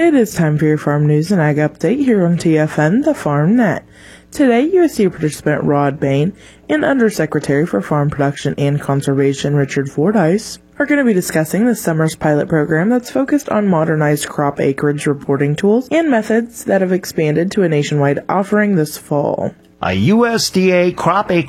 It is time for your farm news and ag update here on TFN, the Farm Net. Today, USDA participant Rod Bain and Undersecretary for Farm Production and Conservation Richard Fordyce are going to be discussing this summer's pilot program that's focused on modernized crop acreage reporting tools and methods that have expanded to a nationwide offering this fall. A USDA crop acreage